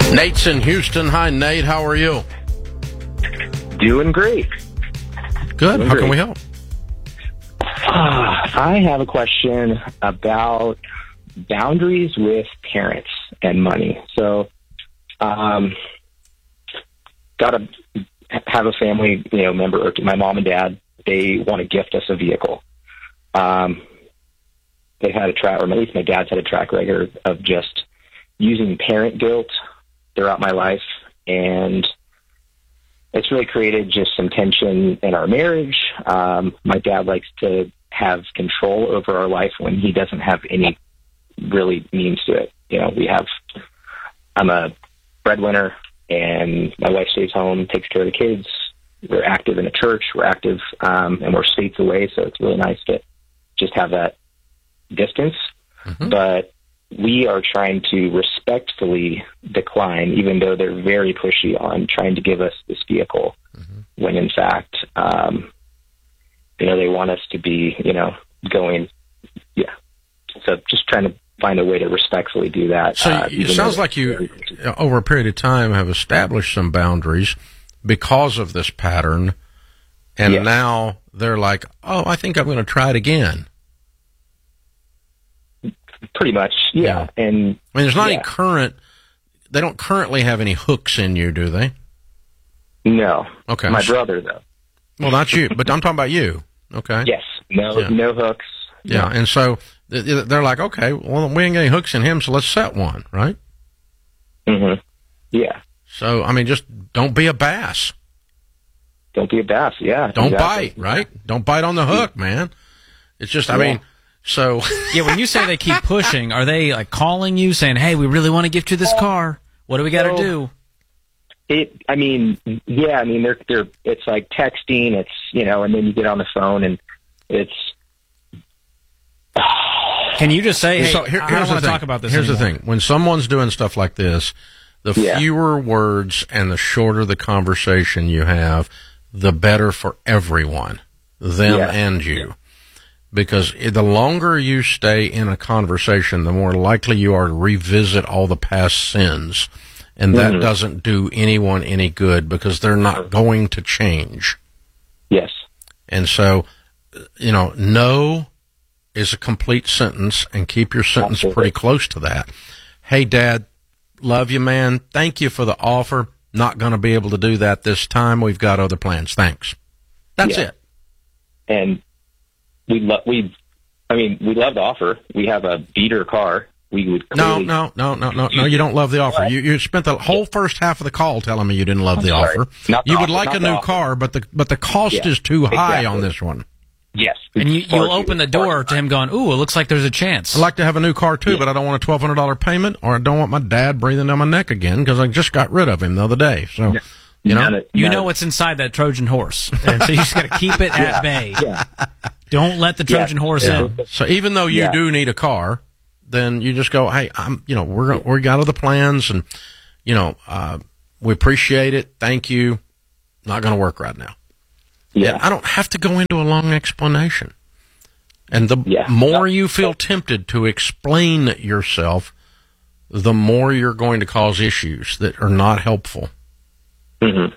Nate's in Houston. Hi, Nate. How are you? Doing great. Good. How can we help? I have a question about boundaries with parents and money. So, got to have a family, member, or my mom and dad. They want to gift us a vehicle. They had a track, or at least my dad's had a track record of just using parent guilt throughout my life, and it's really created just some tension in our marriage. My dad likes to have control over our life when he doesn't have any really means to it. I'm a breadwinner, and my wife stays home, takes care of the kids. We're active in a church. We're active, and we're states away, so it's really nice to just have that distance. Mm-hmm. But we are trying to respectfully decline, even though they're very pushy on trying to give us this vehicle, mm-hmm. when in fact, they want us to be, going, yeah. So just trying to find a way to respectfully do that. So it sounds like you, over a period of time, have established some boundaries because of this pattern, and yes. Now they're like, oh, I think I'm going to try it again. Pretty much, yeah. And I mean, there's not any current. They don't currently have any hooks in you, do they? No. Okay. My brother, though. Well, not you, but I'm talking about you. Okay. Yes. No hooks. Yeah, and so they're like, okay, well, we ain't got any hooks in him, so let's set one, right? Mm-hmm. Yeah. So, I mean, just don't be a bass. Don't be a bass, yeah. Don't bite, right? Don't bite on the hook, man. It's just, I mean... So yeah, when you say they keep pushing, are they like calling you saying, "Hey, we really want to gift you this car. What do we got to do?" They're it's like texting. It's and then you get on the phone and it's. Can you just say, "Hey, so here's I don't want to talk about this"? Here's anymore. the thing: when someone's doing stuff like this, the fewer words and the shorter the conversation you have, the better for everyone, them and you. Because the longer you stay in a conversation, the more likely you are to revisit all the past sins. And that mm-hmm. doesn't do anyone any good because they're not going to change. Yes. And so, no is a complete sentence, and keep your sentence pretty close to that. Hey, Dad, love you, man. Thank you for the offer. Not going to be able to do that this time. We've got other plans. Thanks. That's it. And we love the offer. We have a beater car. We would clearly... No. You don't love the offer. You spent the whole first half of the call telling me you didn't love the offer. You would like a new car, but the cost is too high on this one. Yes. And you'll open the door to him going, ooh, it looks like there's a chance. I'd like to have a new car too, but I don't want a $1,200 payment, or I don't want my dad breathing down my neck again because I just got rid of him the other day. So, you know what's inside that Trojan horse. And so you just got to keep it at bay. Yeah. Don't let the Trojan horse in. So even though you do need a car, then you just go, hey, we got other plans, and we appreciate it. Thank you. Not going to work right now. Yeah, and I don't have to go into a long explanation. And the more you feel tempted to explain yourself, the more you're going to cause issues that are not helpful. Mm-hmm.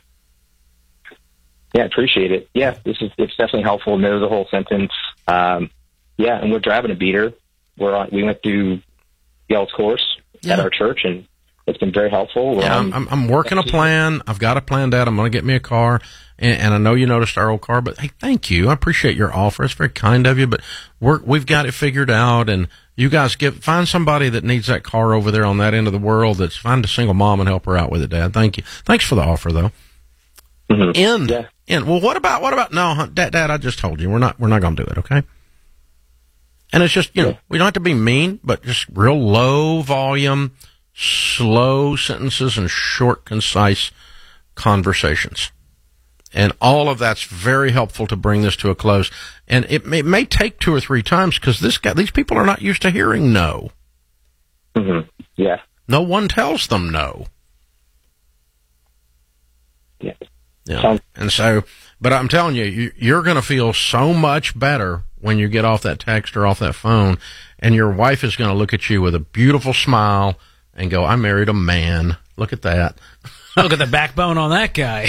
Yeah, appreciate it. Yeah, it's definitely helpful. Know the whole sentence. And we're driving a beater. We went through Yale's course at our church, and it's been very helpful. I'm working a plan. I've got a plan, Dad. I'm going to get me a car, and I know you noticed our old car, but hey, thank you. I appreciate your offer. It's very kind of you, but we've got it figured out, and you guys find somebody that needs that car over there on that end of the world. Find a single mom and help her out with it, Dad. Thank you. Thanks for the offer, though. Mm-hmm. End. Well, what about? No, Dad. I just told you we're not going to do it. Okay. And it's just we don't have to be mean, but just real low volume, slow sentences, and short, concise conversations. And all of that's very helpful to bring this to a close. And it may take 2 or 3 times because these people are not used to hearing no. Mm-hmm. Yeah. No one tells them no. Yeah. And so, but I'm telling you, you're going to feel so much better when you get off that text or off that phone, and your wife is going to look at you with a beautiful smile and go, I married a man. Look at that. Look at the backbone on that guy.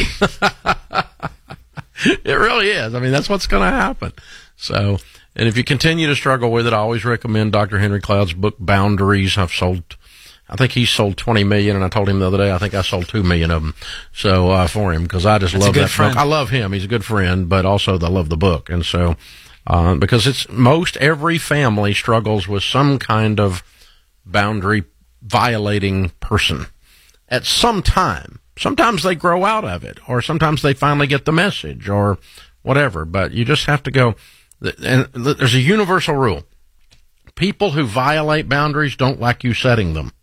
It really is. I mean, that's what's going to happen. So, and if you continue to struggle with it, I always recommend Dr. Henry Cloud's book, Boundaries. I think he sold 20 million, and I told him the other day, I think I sold 2 million of them. So, for him, because I just love that book. I love him. He's a good friend, but also I love the book. And so, because every family struggles with some kind of boundary violating person at some time. Sometimes they grow out of it, or sometimes they finally get the message, or whatever. But you just have to go, and there's a universal rule. People who violate boundaries don't like you setting them.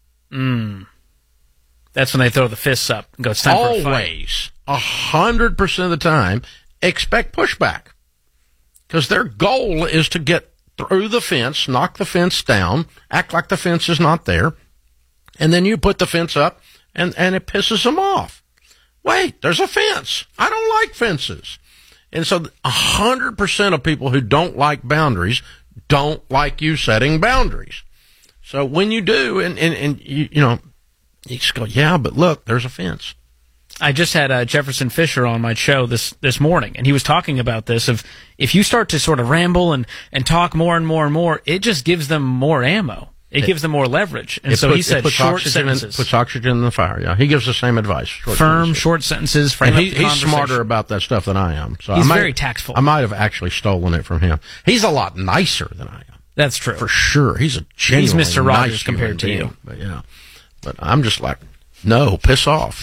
That's when they throw the fists up and go, it's time for a fight. Always, 100% of the time, expect pushback. Because their goal is to get through the fence, knock the fence down, act like the fence is not there, and then you put the fence up, and it pisses them off. Wait, there's a fence. I don't like fences. And so 100% of people who don't like boundaries don't like you setting boundaries. So when you do, and you just go, yeah, but look, there's a fence. I just had Jefferson Fisher on my show this morning, and he was talking about this, of if you start to sort of ramble and talk more and more and more, it just gives them more ammo. It gives them more leverage. And so he said short sentences. Puts oxygen in the fire, yeah. He gives the same advice. Short sentences, frame up the conversation. He's smarter about that stuff than I am. So he's very tactful. I might have actually stolen it from him. He's a lot nicer than I am. That's true. For sure. He's a genuinely Mr. Rogers nice compared to you. But, but I'm just like, no, piss off,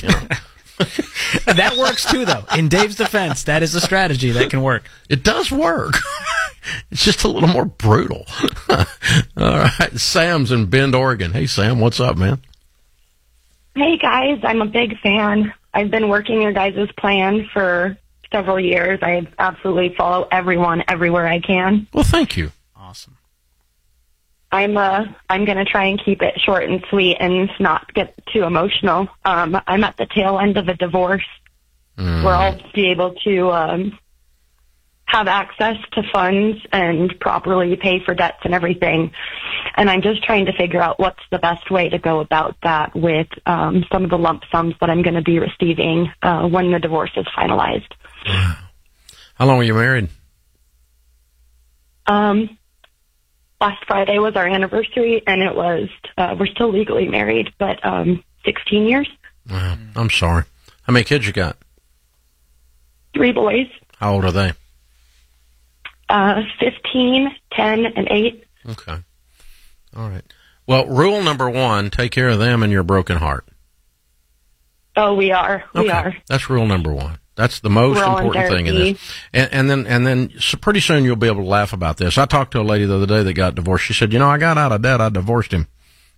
That works too, though. In Dave's defense, that is a strategy that can work. It does work. It's just a little more brutal. All right. Sam's in Bend, Oregon. Hey, Sam, what's up, man? Hey, guys. I'm a big fan. I've been working your guys' plan for several years. I absolutely follow everyone everywhere I can. Well, thank you. Awesome. I'm going to try and keep it short and sweet and not get too emotional. I'm at the tail end of a divorce where I'll be able to have access to funds and properly pay for debts and everything. And I'm just trying to figure out what's the best way to go about that with some of the lump sums that I'm going to be receiving when the divorce is finalized. Wow. How long were you married? Last Friday was our anniversary, and it was, we're still legally married, but 16 years. Wow. I'm sorry. How many kids you got? 3 boys. How old are they? 15, 10, and 8. Okay. All right. Well, rule number 1, take care of them and your broken heart. Oh, we are. We are. That's rule number 1. That's the most important thing in this. And then so pretty soon you'll be able to laugh about this. I talked to a lady the other day that got divorced. She said, I got out of debt. I divorced him.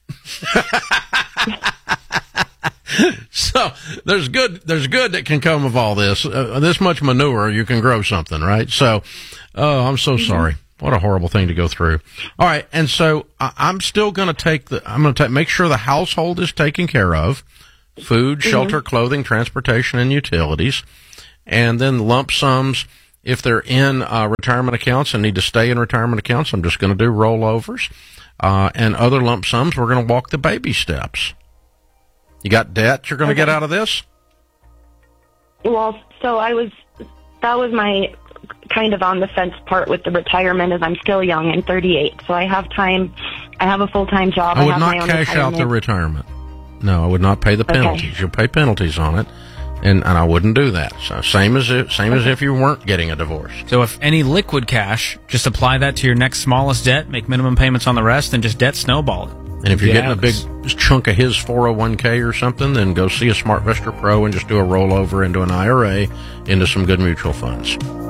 So there's good that can come of all this. This much manure, you can grow something, right? So, I'm so sorry. What a horrible thing to go through. All right. And so I'm still going to make sure the household is taken care of. Food, shelter, clothing, transportation, and utilities. And then lump sums, if they're in retirement accounts and need to stay in retirement accounts, I'm just going to do rollovers. And other lump sums, we're going to walk the baby steps. You got debt you're going to get out of this? Well, so that was my kind of on the fence part with the retirement, is I'm still young. I'm 38, so I have time. I have a full-time job. I would not cash out the retirement. No, I would not pay the penalties. Okay. You'll pay penalties on it, and I wouldn't do that. So same as if you weren't getting a divorce. So if any liquid cash, just apply that to your next smallest debt, make minimum payments on the rest, and just debt snowball it. And if you're getting a big chunk of his 401k or something, then go see a SmartVestor Pro and just do a rollover into an IRA into some good mutual funds.